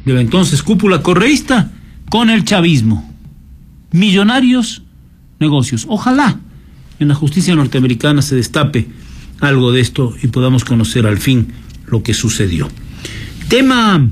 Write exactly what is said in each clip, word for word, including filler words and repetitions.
de la entonces cúpula correísta con el chavismo. Millonarios negocios. Ojalá en la justicia norteamericana se destape algo de esto y podamos conocer al fin lo que sucedió. Tema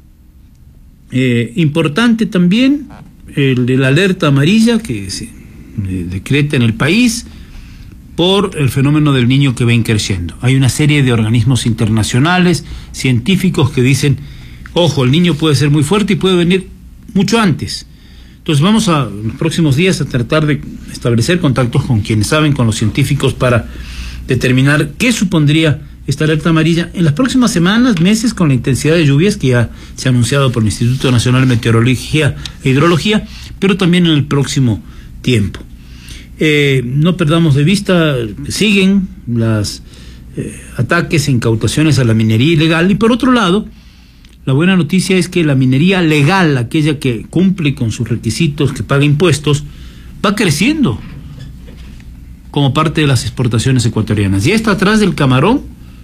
eh, importante también, el de la alerta amarilla que se eh, decreta en el país por el fenómeno del niño que ven creciendo. Hay una serie de organismos internacionales, científicos que dicen, ojo, el niño puede ser muy fuerte y puede venir mucho antes. Entonces vamos a, en los próximos días, a tratar de establecer contactos con quienes saben, con los científicos, para determinar qué supondría esta alerta amarilla en las próximas semanas, meses, con la intensidad de lluvias que ya se ha anunciado por el Instituto Nacional de Meteorología e Hidrología, pero también en el próximo tiempo. Eh, no perdamos de vista, siguen los eh, ataques e incautaciones a la minería ilegal, y por otro lado, la buena noticia es que la minería legal, aquella que cumple con sus requisitos, que paga impuestos, va creciendo como parte de las exportaciones ecuatorianas. Ya está atrás del camarón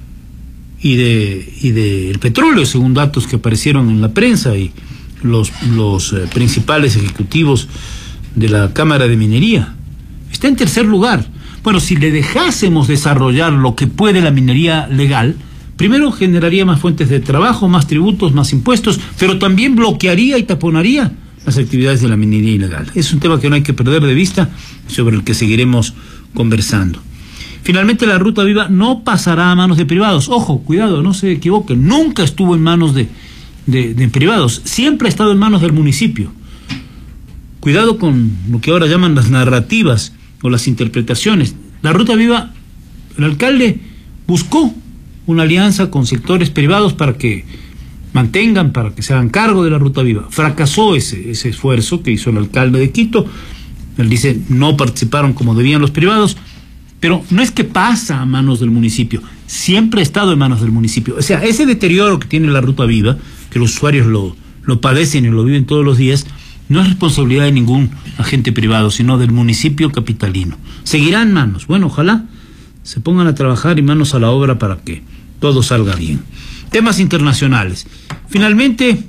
y de y del petróleo, según datos que aparecieron en la prensa, y los, los eh, principales ejecutivos de la Cámara de Minería. Está en tercer lugar. Bueno, si le dejásemos desarrollar lo que puede la minería legal, primero generaría más fuentes de trabajo, más tributos, más impuestos, pero también bloquearía y taponaría las actividades de la minería ilegal. Es un tema que no hay que perder de vista, sobre el que seguiremos conversando. Finalmente, la Ruta Viva no pasará a manos de privados. Ojo, cuidado, no se equivoquen, nunca estuvo en manos de, de, de privados, siempre ha estado en manos del municipio. Cuidado con lo que ahora llaman las narrativas o las interpretaciones. La Ruta Viva, el alcalde buscó una alianza con sectores privados para que mantengan, para que se hagan cargo de la Ruta Viva. Fracasó ese, ese esfuerzo que hizo el alcalde de Quito. Él dice, no participaron como debían los privados, pero no es que pasa a manos del municipio, siempre ha estado en manos del municipio. O sea, ese deterioro que tiene la Ruta Viva, que los usuarios lo, lo padecen y lo viven todos los días, no es responsabilidad de ningún agente privado, sino del municipio capitalino. Seguirá en manos. Bueno, ojalá se pongan a trabajar y manos a la obra para que todo salga bien. Temas internacionales. Finalmente,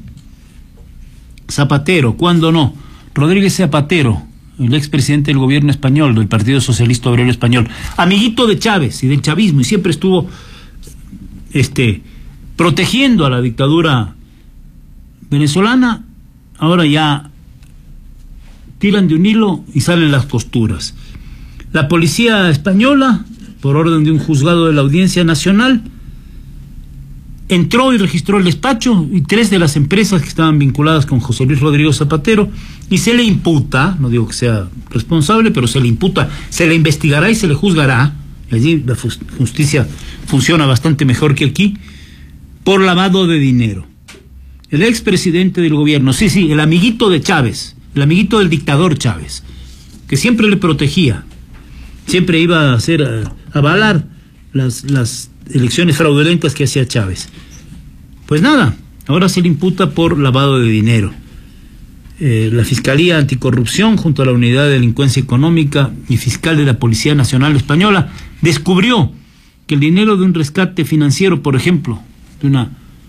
Zapatero, ¿cuándo no? Rodríguez Zapatero, el expresidente del gobierno español, del Partido Socialista Obrero Español, amiguito de Chávez y del chavismo, y siempre estuvo este, protegiendo a la dictadura venezolana, ahora ya tiran de un hilo y salen las costuras. La policía española, por orden de un juzgado de la Audiencia Nacional, entró y registró el despacho y tres de las empresas que estaban vinculadas con José Luis Rodrigo Zapatero, y se le imputa, no digo que sea responsable, pero se le imputa, se le investigará y se le juzgará, allí la justicia funciona bastante mejor que aquí, por lavado de dinero. El expresidente del gobierno, sí, sí, el amiguito de Chávez, el amiguito del dictador Chávez, que siempre le protegía, siempre iba a hacer, a, a avalar las, las elecciones fraudulentas que hacía Chávez. Pues nada, ahora se le imputa por lavado de dinero. Eh, la Fiscalía Anticorrupción, junto a la Unidad de Delincuencia Económica y Fiscal de la Policía Nacional Española, descubrió que el dinero de un rescate financiero, por ejemplo, de una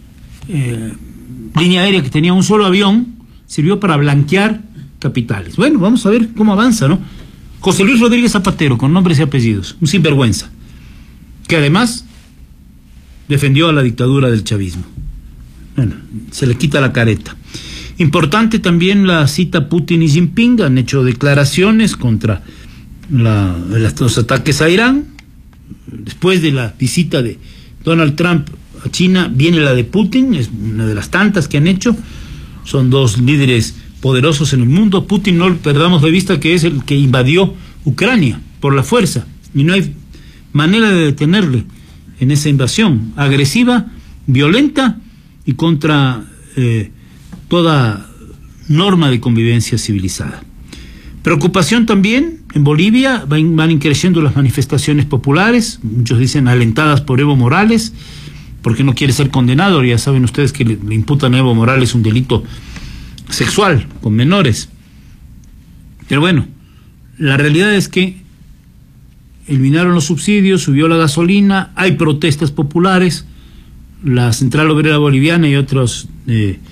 eh, línea aérea que tenía un solo avión, sirvió para blanquear capitales. Bueno, vamos a ver cómo avanza, ¿no? José Luis Rodríguez Zapatero, con nombres y apellidos, un sinvergüenza, que además defendió a la dictadura del chavismo. Bueno, se le quita la careta. Importante también la cita Putin y Jinping, han hecho declaraciones contra la, los ataques a Irán. Después de la visita de Donald Trump a China, viene la de Putin, es una de las tantas que han hecho. Son dos líderes poderosos en el mundo. Putin, no perdamos de vista que es el que invadió Ucrania por la fuerza, y no hay manera de detenerle en esa invasión agresiva, violenta y contra eh, toda norma de convivencia civilizada. Preocupación también en Bolivia, van, van creciendo las manifestaciones populares, muchos dicen alentadas por Evo Morales, porque no quiere ser condenado. Ya saben ustedes que le, le imputan a Evo Morales un delito sexual con menores. Pero bueno, la realidad es que eliminaron los subsidios, subió la gasolina, hay protestas populares, la Central Obrera Boliviana y otros eh,